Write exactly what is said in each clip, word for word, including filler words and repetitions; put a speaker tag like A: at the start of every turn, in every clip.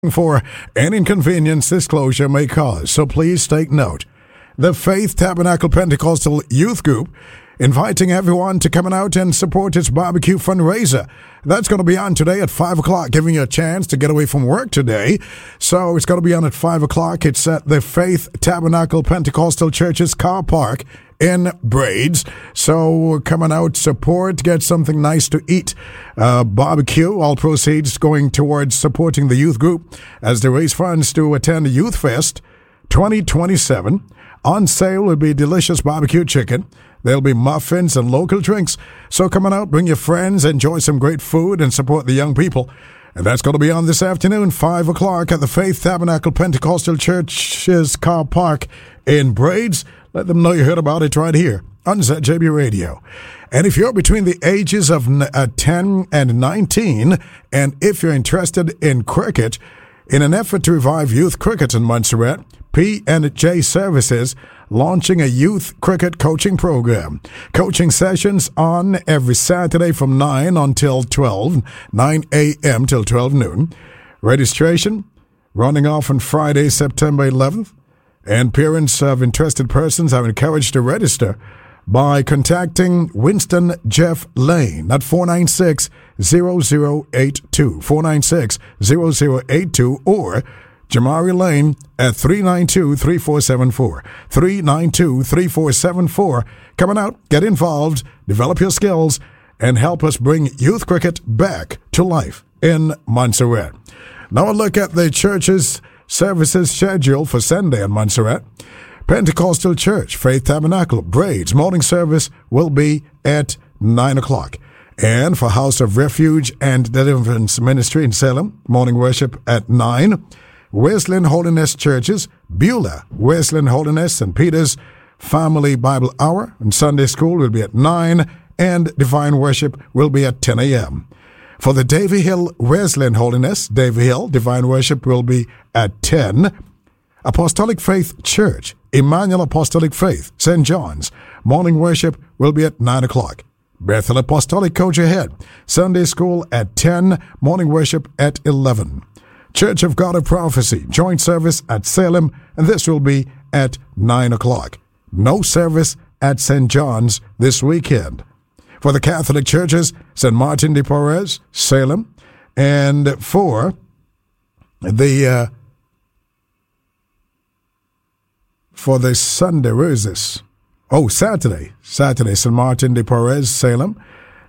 A: for an inconvenience this closure may cause, so please take note. The Faith Tabernacle Pentecostal Youth Group inviting everyone to come out and support its barbecue fundraiser. That's going to be on today at five o'clock, giving you a chance to get away from work today. So it's going to be on at five o'clock. It's at the Faith Tabernacle Pentecostal Church's car park in Braids. So coming out, support, get something nice to eat. Uh, barbecue, all proceeds going towards supporting the youth group as they raise funds to attend Youth Fest twenty twenty-seven. On sale will be delicious barbecue chicken. There'll be muffins and local drinks. So come on out, bring your friends, enjoy some great food, and support the young people. And that's going to be on this afternoon, five o'clock, at the Faith Tabernacle Pentecostal Church's car park in Braids. Let them know you heard about it right here on Z J B Radio. And if you're between the ages of uh, ten and nineteen, and if you're interested in cricket, in an effort to revive youth cricket in Montserrat, P and J Services launching a youth cricket coaching program. Coaching sessions on every Saturday from nine until twelve, nine a.m. till twelve noon. Registration running off on Friday, September eleventh. And parents of interested persons are encouraged to register by contacting Winston Jeff Lane at four nine six, zero zero eight two, four nine six, zero zero eight two, or Jamari Lane at three nine two, three four seven four, three nine two, three four seven four. Coming out, get involved, develop your skills, and help us bring youth cricket back to life in Montserrat. Now a look at the church's services schedule for Sunday in Montserrat. Pentecostal Church, Faith Tabernacle, Braids, morning service will be at nine o'clock. And for House of Refuge and Deliverance Ministry in Salem, morning worship at nine. Wesleyan Holiness Churches, Beulah, Wesleyan Holiness, Saint Peter's Family Bible Hour and Sunday School will be at nine, and Divine Worship will be at ten a.m. For the Davy Hill Wesleyan Holiness, Davy Hill, Divine Worship will be at ten. Apostolic Faith Church, Emmanuel Apostolic Faith, Saint John's, morning worship will be at nine o'clock. Bethel Apostolic Coach Ahead, Sunday School at ten, morning worship at eleven. Church of God of Prophecy, joint service at Salem, and this will be at nine o'clock. No service at Saint John's this weekend. For the Catholic churches, Saint Martin de Porres, Salem, and for the uh, for the Sunday, where is this? Oh, Saturday, Saturday, Saint Martin de Porres, Salem.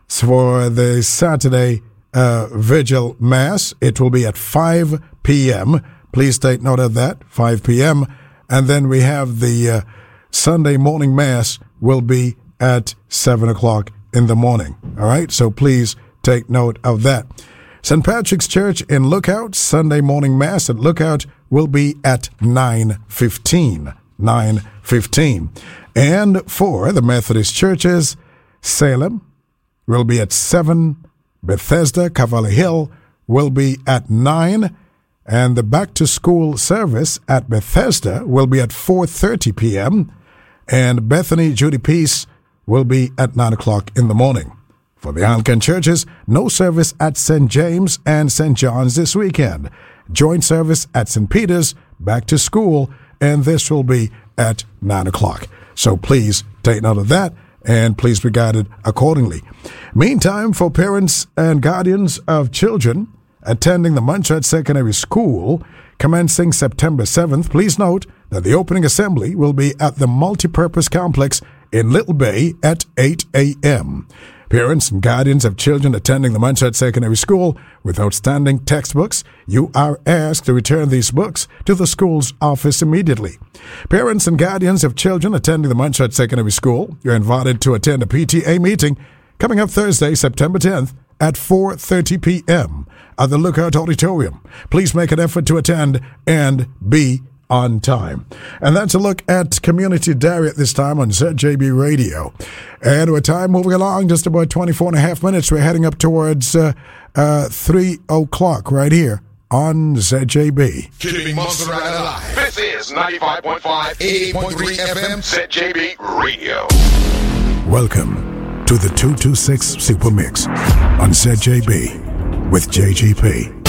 A: For the Saturday uh, Vigil Mass, it will be at five p.m. Please take note of that, five p.m. And then we have the uh, Sunday morning Mass will be at seven o'clock in the morning. All right, so please take note of that. Saint Patrick's Church in Lookout, Sunday morning Mass at Lookout will be at nine fifteen. nine fifteen. And for the Methodist churches, Salem will be at seven. Bethesda, Cavalry Hill will be at nine. And the back-to-school service at Bethesda will be at four thirty p.m. And Bethany Judy Peace will be at nine o'clock in the morning. For the Anglican churches, no service at Saint James and Saint John's this weekend. Joint service at Saint Peter's, back to school, and this will be at nine o'clock. So please take note of that, and please be guided accordingly. Meantime, for parents and guardians of children attending the Montserrat Secondary School, commencing September seventh, please note that the opening assembly will be at the Multipurpose Complex in Little Bay at eight a.m. Parents and guardians of children attending the Montserrat Secondary School with outstanding textbooks, you are asked to return these books to the school's office immediately. Parents and guardians of children attending the Montserrat Secondary School, you're invited to attend a P T A meeting coming up Thursday, September tenth at four thirty p.m. at the Lookout Auditorium. Please make an effort to attend and be on time. And that's a look at Community Diary at this time on Z J B Radio. And with time moving along, just about twenty-four and a half minutes, we're heading up towards uh, uh, three o'clock right here on Z J B.
B: Keeping Montserrat alive. This is ninety-five point five, eighty point three F M, Z J B Radio.
A: Welcome to the two two six Super Mix on Z J B with J G P.